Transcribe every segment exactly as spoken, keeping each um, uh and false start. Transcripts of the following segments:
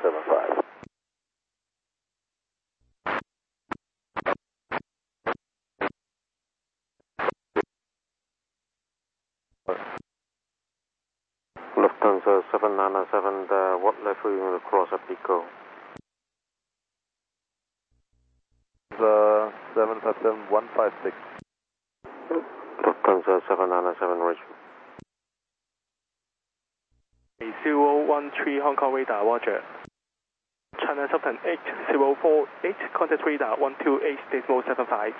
seven five. Lufthansa seven nine seven, uh, what level you want to cross at Pico? The seven five seven one five six. Lufthansa seven nine seven, Richard. zero one three Hong Kong radar, Roger. China Southern eight zero four eight, contact radar one two eight decimal seven five.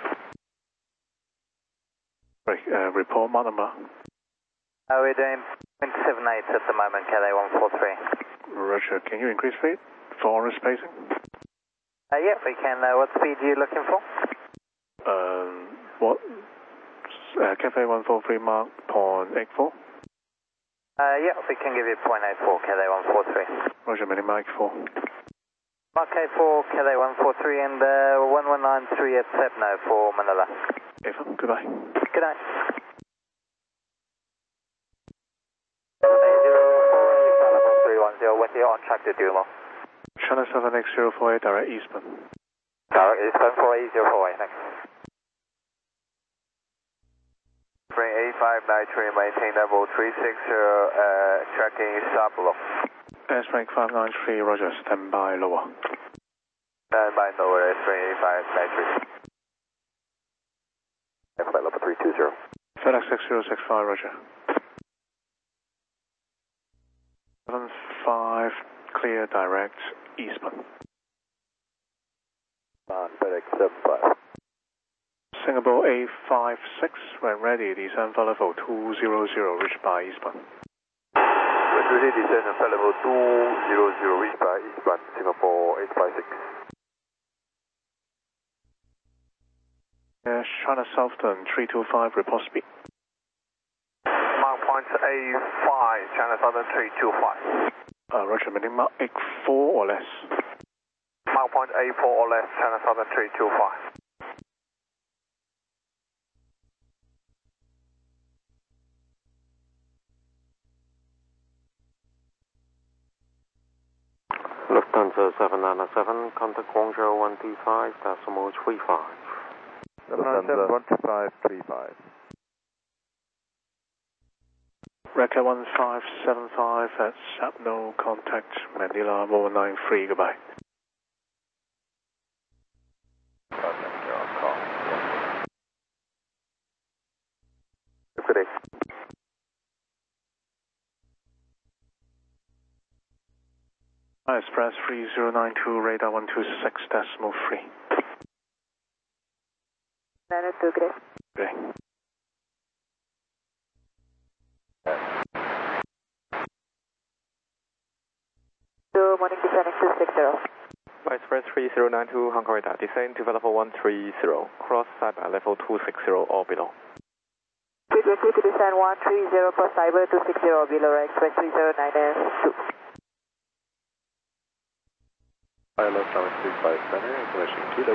Right, uh, report mark number. Uh, we're doing point seven eight at the moment, K A one four three. Roger, can you increase speed for honor spacing? Uh, yeah, we can. Uh, what speed are you looking for? Um, what? Uh, Cafe one four three mark point eight four. Uh, yeah, we can give you point eight four, K A one four three. Roger, mini Mike four. Mark eight four, K A one four three, and uh, one one nine three at Sebno for Manila. Ava, goodbye. Good night. three one zero, with you on track to Dumo. China seven X zero four eight, direct eastbound. Direct eastbound for eight zero four eight, thanks. Spring eight five nine three, maintain level three six zero, uh, tracking sub below. S rank five nine three, Roger, stand by lower. Stand by lower, Spring eight five nine three. Stand by level three two zero. FedEx six zero six five, Roger. seven five, clear direct eastbound. On FedEx seven five. Singapore eight five six, when ready, descend for level two zero zero, reach by eastbound. When ready, descend for level two zero zero, reach by eastbound, Singapore eight five six. Yes, China Southern three two five, report speed. Mark point A five, China Southern three two five. Uh, Roger, meaning mark eight four or less. Mark point A four or less, China Southern three two five. Lufthansa seven nine seven, contact Guangzhou one two five, decimal three five. Lufthansa one two five three five. Record one five seven five at Sabno, contact Manila one nine three, goodbye. Good day. Express three zero nine two, radar one two six decimal three. nine two, good day. Okay. Good morning, descending two six zero. Express three zero nine two, Hong Kong radar, descend to level one three zero, cross side by level two six zero or below. Frequency to descend one three zero, cross cyber two six zero below, Express three zero nine two. Pilot seven three five center, information kilo.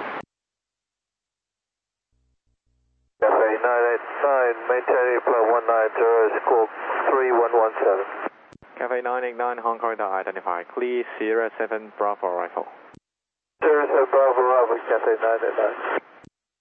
Cafe nine eight nine, maintain reply one nine zero, scope three one one seven. Cafe nine eight nine, Hong Kong radar, identify, clear Sierra seven Bravo rifle. Sierra seven Bravo, Bravo, Cafe nine eight nine.